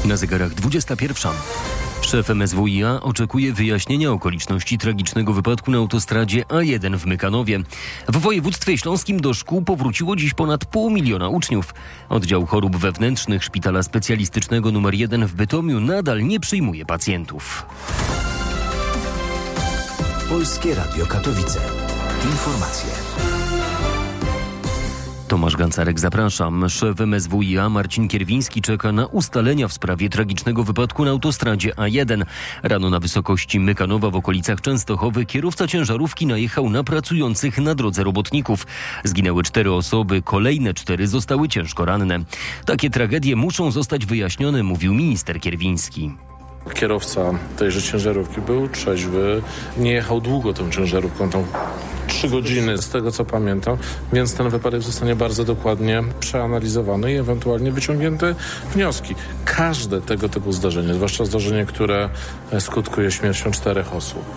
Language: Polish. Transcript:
Na zegarach 21. Szef MSWiA oczekuje wyjaśnienia okoliczności tragicznego wypadku na autostradzie A1 w Mykanowie. W województwie śląskim do szkół powróciło dziś ponad 500 000 uczniów. Oddział chorób wewnętrznych Szpitala Specjalistycznego nr 1 w Bytomiu nadal nie przyjmuje pacjentów. Polskie Radio Katowice. Informacje. Tomasz Gancarek, zapraszam. Szef MSWiA Marcin Kierwiński czeka na ustalenia w sprawie tragicznego wypadku na autostradzie A1. Rano na wysokości Mykanowa w okolicach Częstochowy kierowca ciężarówki najechał na pracujących na drodze robotników. Zginęły 4 osoby, kolejne 4 zostały ciężko ranne. Takie tragedie muszą zostać wyjaśnione, mówił minister Kierwiński. Kierowca tejże ciężarówki był trzeźwy, nie jechał długo tą ciężarówką, tą 3 godziny z tego co pamiętam, więc ten wypadek zostanie bardzo dokładnie przeanalizowany i ewentualnie wyciągnięte wnioski. Każde tego typu zdarzenie, zwłaszcza zdarzenie, które skutkuje śmiercią 4 osób,